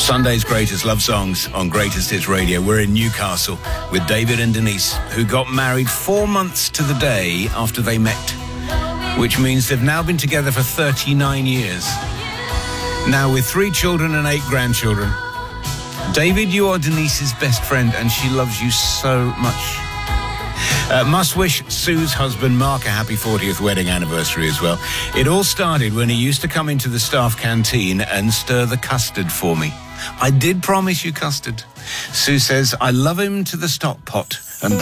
Sunday's greatest love songs on Greatest Hits Radio. We're in Newcastle with David and Denise, who got married 4 months to the day after they met, which means they've now been together for 39 years. Now with 3 children and 8 grandchildren. David, you are Denise's best friend and she loves you so much. Must wish Sue's husband Mark a happy 40th wedding anniversary as well. It all started when he used to come into the staff canteen and stir the custard for me. I did promise you custard. Sue says, I love him to the stock pot and